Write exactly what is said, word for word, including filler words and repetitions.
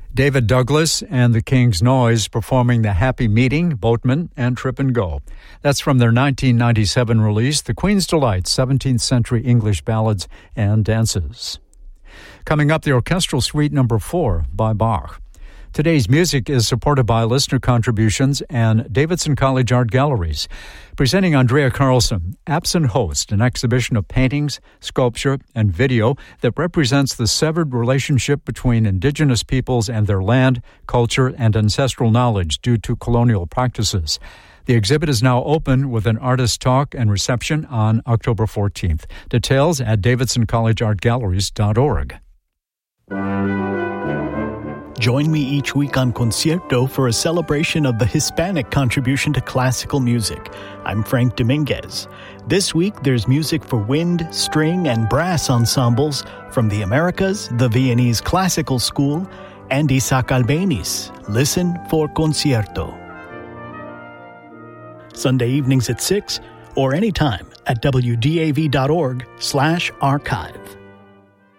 David Douglas and the King's Noise performing The Happy Meeting, Boatman, and Trip and Go. That's from their nineteen ninety-seven release, The Queen's Delight, seventeenth century English Ballads and Dances. Coming up, the Orchestral Suite Number four by Bach. Today's music is supported by listener contributions and Davidson College Art Galleries. Presenting Andrea Carlson, Absent Host, an exhibition of paintings, sculpture, and video that represents the severed relationship between indigenous peoples and their land, culture, and ancestral knowledge due to colonial practices. The exhibit is now open with an artist talk and reception on October fourteenth. Details at davidson college art galleries dot org. Join me each week on Concierto for a celebration of the Hispanic contribution to classical music. I'm Frank Dominguez. This week, there's music for wind, string, and brass ensembles from the Americas, the Viennese Classical School, and Isaac Albéniz. Listen for Concierto. Sunday evenings at six or anytime at w d a v dot org slash archive.